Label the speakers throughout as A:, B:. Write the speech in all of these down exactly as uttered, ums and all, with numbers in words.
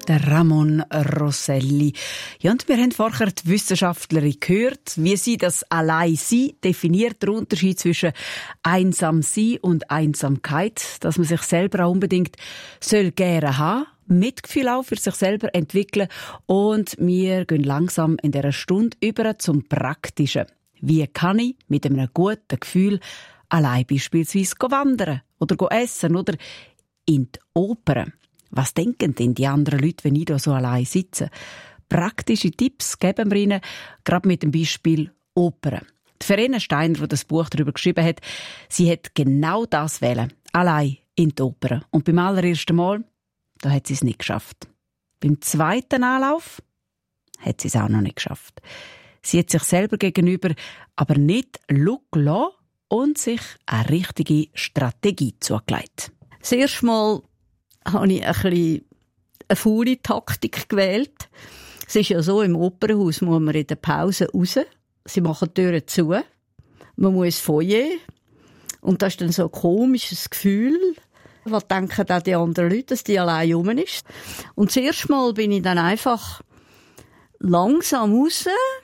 A: der Ramon Rosselli. Ja, und wir haben vorher die Wissenschaftlerin gehört, wie sie das Alleinsein definiert, der Unterschied zwischen einsam sein und Einsamkeit, dass man sich selber auch unbedingt soll gerne haben, Mitgefühl auch für sich selber entwickeln, und wir gehen langsam in dieser Stunde über zum Praktischen. Wie kann ich mit einem guten Gefühl allein beispielsweise wandern oder essen oder in die Oper? Was denken denn die anderen Leute, wenn ich da so allein sitze? Praktische Tipps geben wir ihnen, gerade mit dem Beispiel Oper. Die Verena Steiner, die das Buch darüber geschrieben hat, sie hat genau das wählen, allein in die Oper. Und beim allerersten Mal, da hat sie es nicht geschafft. Beim zweiten Anlauf hat sie es auch noch nicht geschafft. Sie hat sich selber gegenüber aber nicht Look lassen und sich eine richtige Strategie zugelegt.
B: Das erste Mal habe ich ein bisschen eine faule Taktik gewählt. Es ist ja so, im Opernhaus muss man in der Pause raus. Sie machen die Türen zu. Man muss ins Foyer. Und das ist dann so ein komisches Gefühl. Was denken auch die anderen Leute, dass die allein rum ist? Und das erste Mal bin ich dann einfach langsam raus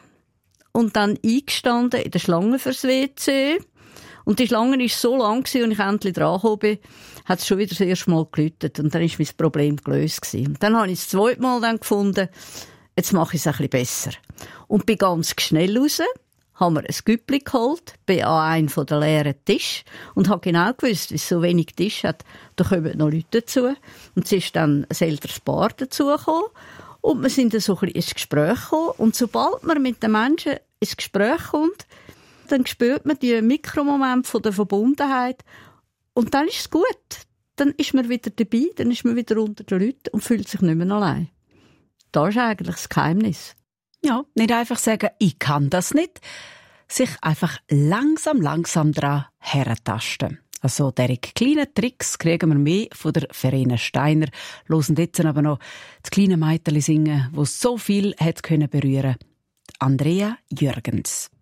B: und dann eingestanden in der Schlange fürs W C. Und die Schlange war so lang, als ich endlich dran gekommen bin, hat es schon wieder das erste Mal geläutet. Und dann war mein Problem gelöst gewesen. Und dann habe ich das zweite Mal dann gefunden, jetzt mache ich es ein bisschen besser. Und bin ganz schnell raus, habe mir ein Güppli geholt, bin an einen von den leeren Tisch und habe genau gewusst, wie es so wenig Tisch hat, da kommen noch Leute dazu. Und es ist dann ein älteres Paar dazugekommen. Und wir sind dann so ein bisschen ins Gespräch gekommen. Und sobald man mit den Menschen ins Gespräch kommt, dann spürt man die Mikromomente von der Verbundenheit. Und dann ist es gut. Dann ist man wieder dabei, dann ist man wieder unter den Leuten und fühlt sich nicht mehr allein. Das ist eigentlich das Geheimnis.
A: Ja, nicht einfach sagen, ich kann das nicht. Sich einfach langsam, langsam dran herentasten. Also, diese kleinen Tricks kriegen wir mehr von der Verena Steiner. Hören jetzt aber noch das kleine Mädchen singen, das so viel hat können berühren. Andrea Jürgens.